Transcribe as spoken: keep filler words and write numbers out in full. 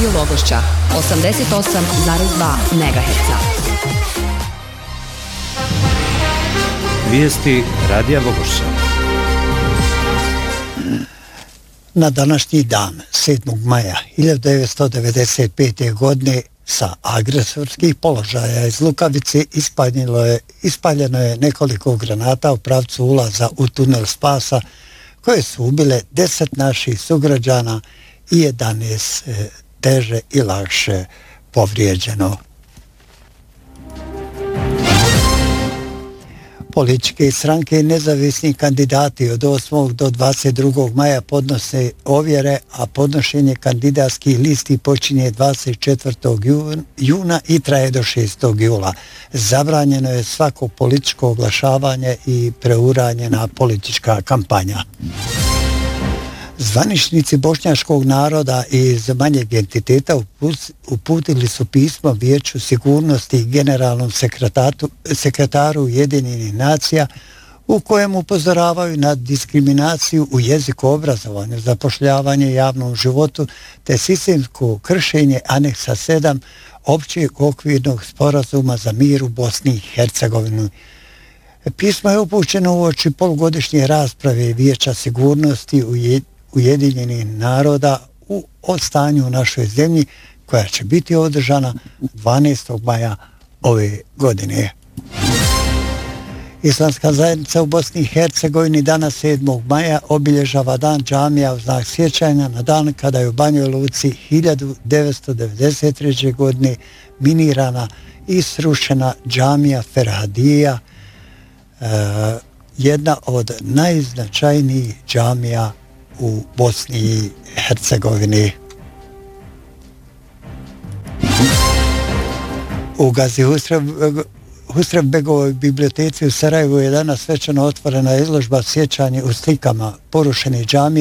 Radio Logošća, osamdeset osam zarez dva megaherca. Vijesti Radija Logošća. Na današnji dan, sedmog maja hiljadu devetsto devedeset pete. godine, sa agresorskih položaja iz Lukavice ispaljeno je, ispaljeno je nekoliko granata u pravcu ulaza u tunel spasa, koje su ubile deset naših sugrađana i jedanaest teže i lakše povrijeđeno. Političke stranke i nezavisni kandidati od osmog do dvadeset drugog maja podnose ovjere, a podnošenje kandidatskih listi počinje dvadeset četvrtog juna i traje do šestog jula. Zabranjeno je svako političko oglašavanje i preuranjena politička kampanja. Zvaničnici bošnjačkog naroda iz manjeg entiteta uputili su pismo Vijeću sigurnosti i generalnom sekretaru Ujedinjenih nacija u kojem upozoravaju na diskriminaciju u jeziku, obrazovanju, zapošljavanju i javnom životu te sistemsko kršenje aneksa sedam općeg okvirnog sporazuma za mir u Bosni i Hercegovini. Pismo je upućeno uoči polugodišnje rasprave Vijeća sigurnosti Ujedinjenih naroda u o stanju u našoj zemlji, koja će biti održana dvanaestog maja ove godine. Islamska zajednica u Bosni i Hercegovini danas sedmog maja obilježava dan džamija u znak sjećanja na dan kada je u Banjoj Luci hiljadu devetsto devedeset treće. godine minirana i srušena džamija Ferhadija, e, jedna od najznačajnijih džamija u Bosni i Hercegovini. U Gazi Husrevbegovoj biblioteci u Sarajevu je danas svečano otvorena izložba sjećanja u slikama porušene džamije